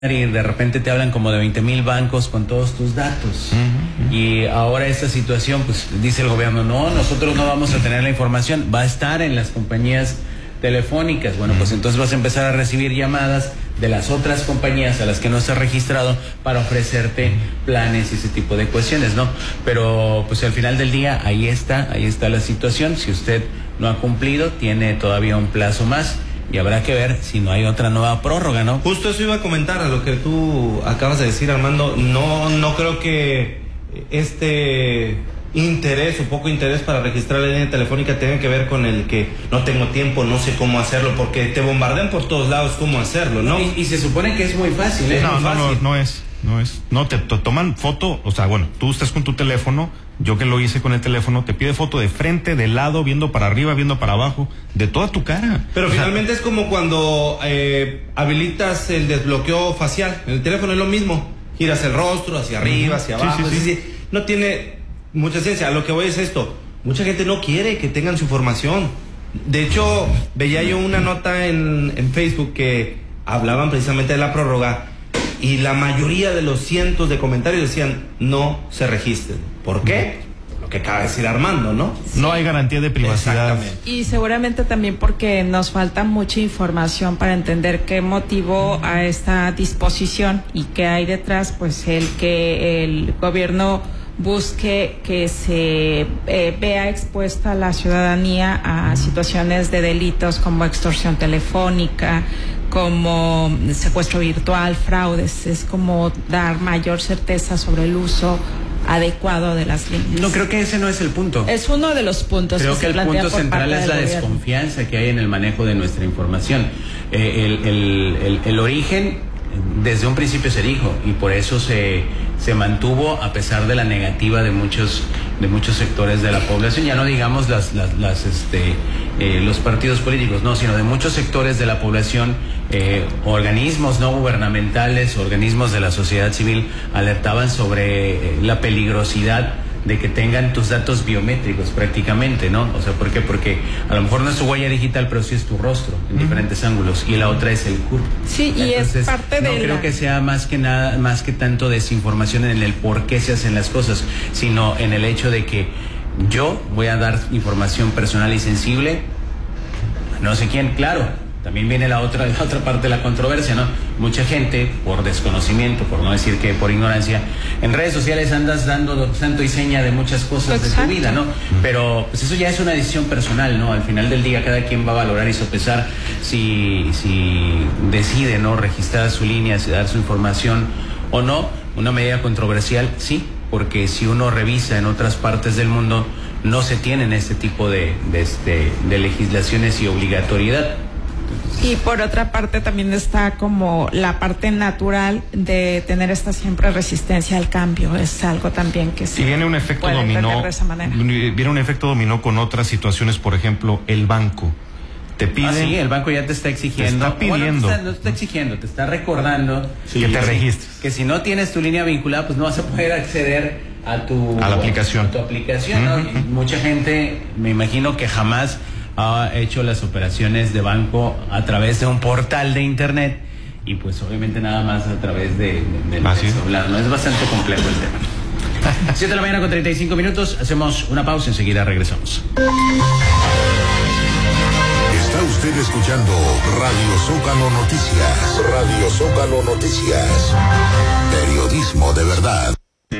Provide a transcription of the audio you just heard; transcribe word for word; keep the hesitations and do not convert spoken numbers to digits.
y de repente te hablan como de veinte mil bancos con todos tus datos. Uh-huh, uh-huh. Y ahora esta situación, pues dice el gobierno, no, nosotros no vamos a tener la información, va a estar en las compañías telefónicas. Bueno, uh-huh. pues entonces vas a empezar a recibir llamadas de las otras compañías a las que no estás registrado para ofrecerte planes y ese tipo de cuestiones, ¿no? Pero pues al final del día, ahí está, ahí está la situación. Si usted no ha cumplido, tiene todavía un plazo más. Y habrá que ver si no hay otra nueva prórroga, ¿no? Justo eso iba a comentar, a lo que tú acabas de decir, Armando. No, no creo que este interés o poco interés para registrar la línea telefónica tenga que ver con el que no tengo tiempo, no sé cómo hacerlo, porque te bombardean por todos lados cómo hacerlo, ¿no? Y, y se supone que es muy fácil, ¿eh? No, muy no, fácil. no, no es, no es. No, te, te toman foto, o sea, bueno, tú estás con tu teléfono, yo que lo hice con el teléfono, te pide foto de frente, de lado, viendo para arriba, viendo para abajo, de toda tu cara. Pero o finalmente sea, es como cuando eh, habilitas el desbloqueo facial. En el teléfono es lo mismo. Giras el rostro hacia arriba, hacia abajo. Sí, sí, es sí. decir, no tiene mucha ciencia. A lo que voy es esto. Mucha gente no quiere que tengan su información. De hecho, veía yo una nota en, en Facebook que hablaban precisamente de la prórroga y la mayoría de los cientos de comentarios decían no se registren. ¿Por qué? Lo que acaba de decir Armando, ¿no? Sí. No hay garantía de privacidad. Y seguramente también porque nos falta mucha información para entender qué motivó a esta disposición y qué hay detrás, pues el que el gobierno busque que se eh, vea expuesta la ciudadanía a situaciones de delitos como extorsión telefónica, como secuestro virtual, fraudes. Es como dar mayor certeza sobre el uso adecuado de las líneas. No, creo que ese no es el punto. Es uno de los puntos. Creo que, que se el punto central es la gobierno. desconfianza que hay en el manejo de nuestra información. Eh, el, el, el, el origen desde un principio se dijo y por eso se, se mantuvo a pesar de la negativa de muchos de muchos sectores de la población, ya no digamos las, las, las este eh, los partidos políticos, no, sino de muchos sectores de la población, eh, organismos no gubernamentales, organismos de la sociedad civil alertaban sobre eh, la peligrosidad de que tengan tus datos biométricos prácticamente, ¿no? O sea, ¿por qué? Porque a lo mejor no es tu huella digital, pero sí es tu rostro en uh-huh. diferentes ángulos, y la otra es el C U R P. Sí, y entonces, es parte de no creo la... que sea más que nada, más que tanto desinformación en el por qué se hacen las cosas, sino en el hecho de que yo voy a dar información personal y sensible a no sé quién, claro. También viene la otra, la otra parte de la controversia, ¿no? Mucha gente, por desconocimiento, por no decir que por ignorancia, en redes sociales andas dando santo y seña de muchas cosas Exacto. de tu vida, ¿no? Pero pues eso ya es una decisión personal, ¿no? Al final del día cada quien va a valorar y sopesar si, si decide, ¿no? Registrar su línea, si dar su información o no. Una medida controversial, sí, porque si uno revisa en otras partes del mundo, no se tienen este tipo de, de, este, de legislaciones y obligatoriedad. Y por otra parte también está como la parte natural de tener esta siempre resistencia al cambio. Es algo también que se y viene un efecto dominó, viene un efecto dominó con otras situaciones, por ejemplo, el banco. Te pide, ah, sí, el banco ya te está exigiendo. Te está pidiendo. Bueno, te está, no te está exigiendo, te está recordando sí, que te sí, registres. Que si no tienes tu línea vinculada, pues no vas a poder acceder a tu, a la aplicación. A tu aplicación, ¿no? Uh-huh. Y mucha gente, me imagino que jamás ha hecho las operaciones de banco a través de un portal de internet y pues obviamente nada más a través de, de, de ¿Ah, sí? celular, ¿no? Es bastante complejo el tema. siete de la mañana con treinta y cinco minutos, hacemos una pausa, enseguida regresamos. Está usted escuchando Radio Zócalo Noticias. Radio Zócalo Noticias. Periodismo de verdad.